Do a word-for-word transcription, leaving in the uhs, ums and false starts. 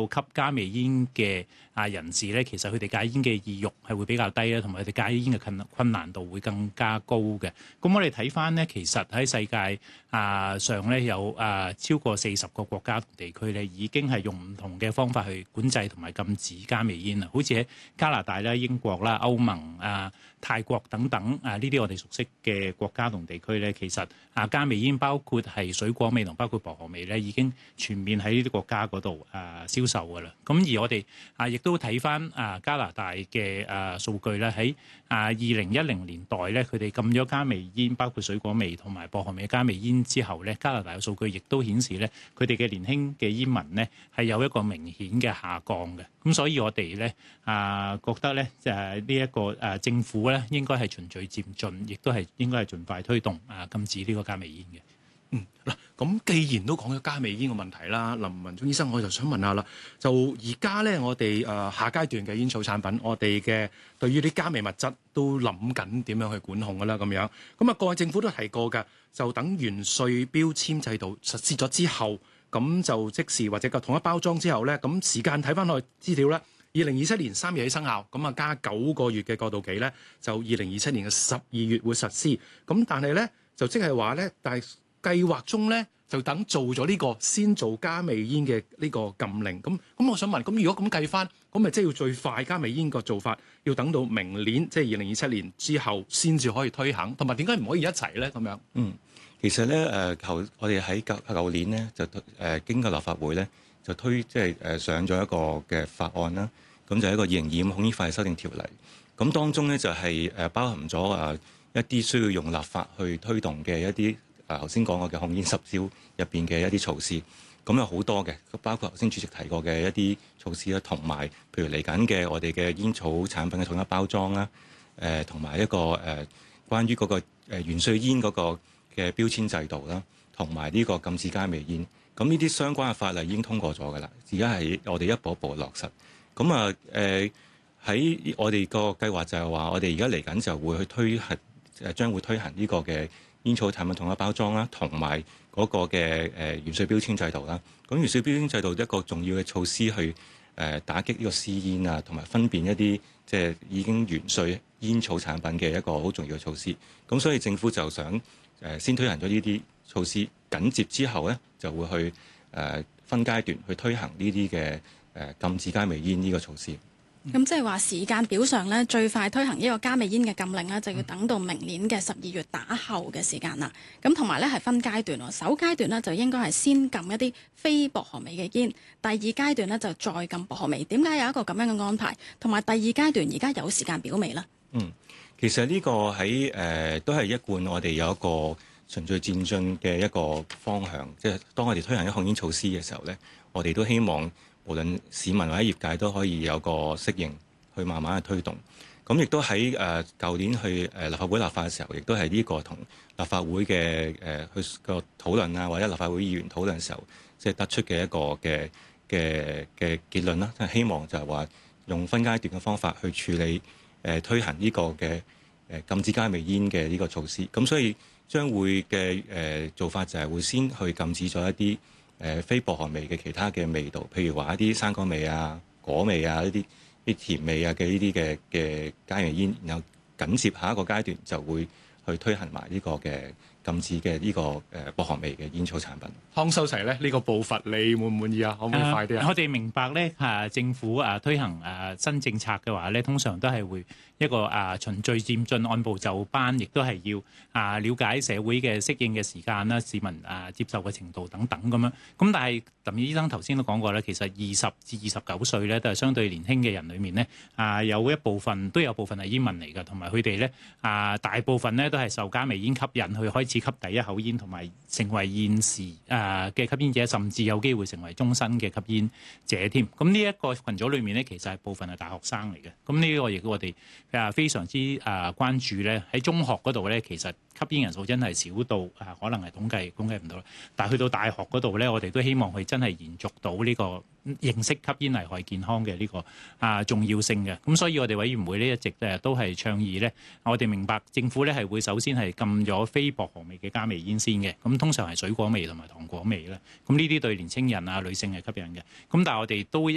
吸加微煙嘅啊人士咧，其實佢哋戒煙嘅意欲係會比較低啦，同埋佢哋戒煙嘅困困難度會更加高嘅。咁我哋睇翻咧，其實喺世界啊上咧有啊超過四十個國家同地區咧，已經係用唔同嘅方法去管制同埋禁止加微煙啊，好似喺加拿大啦、英國啦、歐盟啊、泰國等等啊，呢啲我哋熟悉嘅國家同地區咧，其實啊加微煙包括係水果味同包括薄荷味咧，已經全面喺呢啲國家嗰度啊銷售㗎啦。咁而我哋啊亦都睇翻啊加拿大嘅啊數據咧，喺啊二零一零年代咧，佢哋禁咗加微煙，包括水果味同埋薄荷味嘅加微煙之後咧，加拿大嘅數據亦都顯示咧，佢哋嘅年輕嘅煙民咧係有一個明顯嘅下降嘅。咁所以我哋咧啊覺得咧誒呢一個誒政府咧應該係循序漸進，亦都係應該係盡快推動啊禁止呢個加微煙嘅。 嗯嗱，咁既然都講咗加微煙嘅問題啦，林文忠醫生，我就想問下啦，就而家咧我哋誒、呃、下階段嘅煙草產品，我哋嘅對於啲加微物質都諗緊點樣去管控㗎啦咁樣。咁啊，過去政府都提過㗎，就等原稅標籤制度實施咗之後，咁就即時或者個統一包裝之後咧，咁時間睇翻落去資料咧，二零二七年三月起生效，咁啊加九個月嘅過渡期咧，就二零二七年嘅十二月會實施。咁但係咧就即係話咧，但係計劃中咧就等做咗呢、這個先做加微煙嘅呢個禁令。咁咁我想問，咁如果咁計翻，咁咪即係要最快加微煙個做法要等到明年，即係二零二七年之後先至可以推行，同埋點解唔可以一齊咧？咁樣嗯，其實咧誒，舊、呃、我哋喺舊舊年咧就誒、呃、經過立法會咧就推即係誒上咗一個嘅法案啦。咁就係一個二零二五控煙法嘅修訂條例。咁當中咧就係誒包含咗啊一啲需要用立法去推動嘅一啲。啊！頭先講過嘅控煙十招入邊嘅一啲措施，咁有好多嘅，包括頭先主席提過嘅一啲措施啦，同埋譬如嚟緊嘅我哋嘅煙草產品嘅統一包裝啦，誒同埋一個誒、呃、關於嗰個誒原稅煙嗰個嘅標籤制度啦，同埋呢個禁止加微煙，咁呢啲相關嘅法例已經通過咗㗎啦，而家係我哋一步一步落實。咁啊誒喺我哋個計劃就係話，我哋而家嚟緊就會去推行誒，將會推行呢個嘅煙草產品統一包裝啦，同埋嗰個嘅誒原稅標籤制度啦。咁原稅標籤制度一個重要嘅措施去誒打擊呢個私煙啊，同埋分辨一啲即係已經原稅煙草產品嘅一個好重要嘅措施。咁所以政府就想誒先推行咗呢啲措施，緊接之後咧就會去誒分階段去推行呢啲嘅誒禁止加微煙呢個措施。 咁即係話時間表上咧，最快推行呢個加微煙嘅禁令咧，就要等到明年嘅十二月打後嘅時間啦。咁同埋咧係分階段喎，首階段咧就應該係先禁一啲非薄荷味嘅煙，第二階段咧就再禁薄荷味。點解有一個咁樣嘅安排？同埋第二階段而家有時間表未呢？ 嗯，其實呢個喺誒、呃、都係一貫我哋有一個循序漸進嘅一個方向，即係當我哋推行一控煙措施嘅時候咧，我哋都希望，無論市民或者業界都可以有個適應，去慢慢去推動。咁亦都喺誒舊年去誒立法會立法嘅時候，亦都係呢個同立法會嘅誒、呃、去個討論啊，或者立法會議員討論嘅時候，即係得出嘅一個嘅嘅嘅結論啦。即係希望就係話用分階段嘅方法去處理誒、呃、推行呢個嘅誒禁止加微煙嘅呢個措施。咁所以將會嘅誒、呃、做法就係會先去禁止咗一啲誒非薄荷味嘅其他嘅味道，譬如話一啲生果味啊、果味啊、呢啲啲甜味啊嘅呢啲嘅嘅加微煙，然後緊接下一個階段就會去推行埋呢個嘅禁止嘅呢個誒薄荷味嘅煙草產品。 康修齊咧，呢、這個步伐你滿唔滿意啊？可唔可以快啲啊？ 呃、我哋明白咧，啊政府啊推行啊新政策嘅話咧，通常都係會一個啊循序漸進、按部就班，亦都係要啊了解社會嘅適應嘅時間啦、市民啊接受嘅程度等等咁樣。咁但係林醫生頭先都講過咧，其實二十至二十九歲咧都係相對年輕嘅人裏面咧，啊有一部分都有部分係煙民嚟嘅，同埋佢哋咧啊大部分咧都係受加微煙吸引去開始吸第一口煙，同埋成為現時啊嘅吸煙者，甚至有機會成為終身嘅吸煙者添。咁呢一個群組裏面咧，其實係部分係大學生嚟嘅。咁呢個亦都我哋啊非常之啊關注咧。喺中學嗰度咧，其實吸煙人數真係少到啊，可能係統計統計唔到啦。但係去到大學嗰度咧，我哋都希望佢真係延續到呢個認識吸煙危害健康嘅呢個啊重要性嘅。咁所以我哋委員會呢一直誒都係倡議咧，我哋明白政府咧係會首先係禁咗非薄荷味嘅加微煙先嘅。咁通常係水果味同埋糖果味啦。咁呢啲對年青人啊、女性係吸引嘅。咁但係我哋都